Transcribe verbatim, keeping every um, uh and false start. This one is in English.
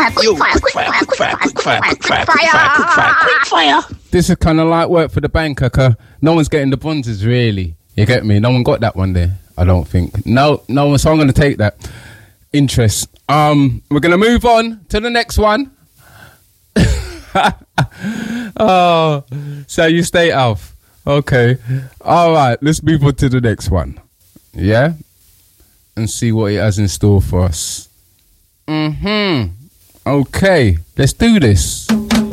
fire, quick fire, quick fire, quick fire, quick fire, quick fire, quick fire, quick fire, quick fire. This is kind of like work for the banker, cause no one's getting the bonds really. You get me? No one got that one there. I don't think. No, no one. So I'm going to take that. Interest. Um, we're going to move on to the next one. Oh, so you stay off. Okay. All right. Let's move on to the next one. Yeah. And see what it has in store for us. Mm-hmm. Okay. Let's do this.